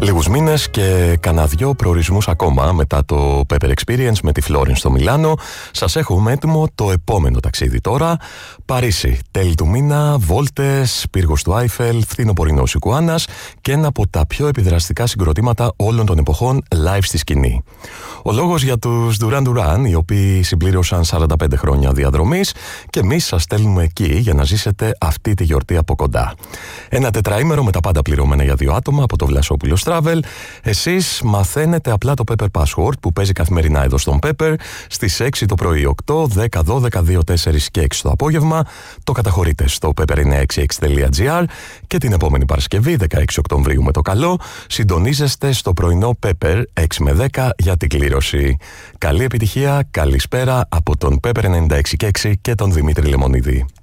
Λίγους μήνες και κανένα δυο προορισμούς ακόμα μετά το Pepper Experience με τη Florence στο Μιλάνο. Σας έχουμε έτοιμο το επόμενο ταξίδι τώρα. Παρίσι, τέλη του μήνα, βόλτες, πύργος του Άιφελ, φθινοπορεινός Ικουάνας και ένα από τα πιο επιδραστικά συγκροτήματα όλων των εποχών live στη σκηνή. Ο λόγος για τους Duran Duran, οι οποίοι συμπλήρωσαν 45 χρόνια διαδρομής, και εμείς σας στέλνουμε εκεί για να ζήσετε αυτή τη γιορτή από κοντά. Ένα τετραήμερο με τα πάντα πληρωμένα για 2 άτομα από το Βλασόπουλος Travel. Εσείς μαθαίνετε απλά το Pepper Password που παίζει καθημερινά εδώ στον Pepper στις 6 το πρωί, 8, 10, 12, 2, 4 και 6 το απόγευμα. Το καταχωρείτε στο pepper966.gr και την επόμενη Παρασκευή, 16 Οκτωβρίου με το καλό, συντονίζεστε στο πρωινό Pepper 6 με 10 για την κλήρωση. Καλή επιτυχία, καλησπέρα από τον Pepper 96 και τον Δημήτρη Λεμονίδη.